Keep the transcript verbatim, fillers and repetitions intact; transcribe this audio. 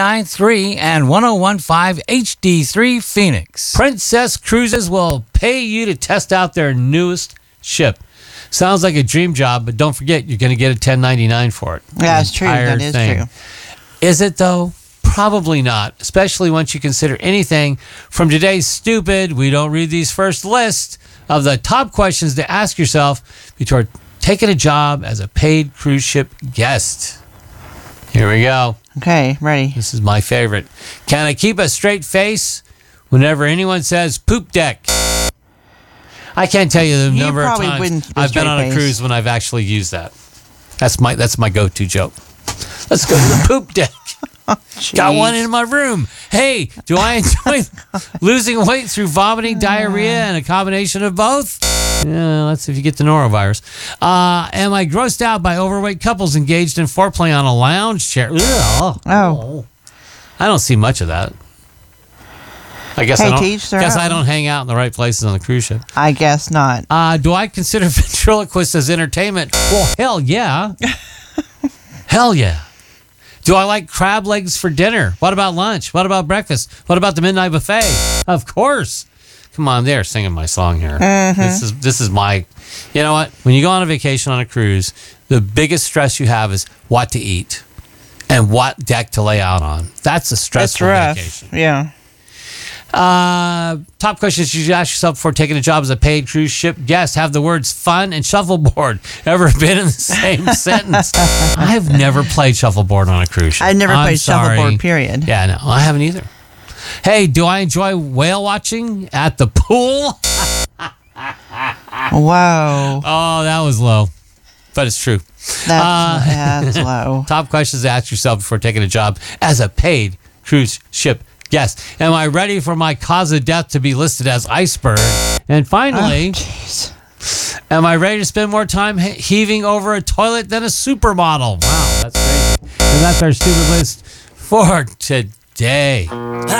ninety-nine point three and one oh one point five H D three Phoenix. Princess Cruises will pay you to test out their newest ship. Sounds like a dream job, but don't forget, you're going to get a ten ninety-nine for it. Yeah, that's true. That is thing. true. Is it, though? Probably not, especially once you consider anything from today's stupid, we don't read these first list of the top questions to ask yourself before taking a job as a paid cruise ship guest. Here we go. Okay, ready. This is my favorite. Can I keep a straight face whenever anyone says poop deck? I can't tell you the You number of probably times wouldn't keep a I've been straight on a face. cruise when I've actually used that. That's my that's my go-to joke. Let's go to the poop deck. Got one in my room. Hey, do I enjoy losing weight through vomiting, diarrhea, and a combination of both? Yeah, let's see if you get the norovirus. Uh, am I grossed out by overweight couples engaged in foreplay on a lounge chair? Ugh. Oh. I don't see much of that. I guess Hey, I don't. to each their Guess I own. don't hang out in the right places on the cruise ship. I guess not. Uh, do I consider ventriloquists as entertainment? Well, hell yeah. Hell yeah. Do I like crab legs for dinner? What about lunch? What about breakfast? What about the midnight buffet? Of course. Come on, they're singing my song here. Mm-hmm. This is this is my. You know what? When you go on a vacation on a cruise, the biggest stress you have is what to eat and what deck to lay out on. That's a That's stressful rough. vacation. Yeah. Uh, top questions you should ask yourself before taking a job as a paid cruise ship guest. Have the words fun and shuffleboard ever been in the same sentence? I've never played shuffleboard on a cruise ship. I've never I'm played sorry. shuffleboard, period. Yeah, no, I haven't either. Hey, do I enjoy whale watching at the pool? Whoa. Oh, that was low, but it's true. That's, Uh, that's low. Top questions to ask yourself before taking a job as a paid cruise ship guest. Am I ready for my cause of death to be listed as iceberg? And finally, Oh, jeez. am I ready to spend more time he- heaving over a toilet than a supermodel? Wow, that's crazy. And that's our stupid list for today.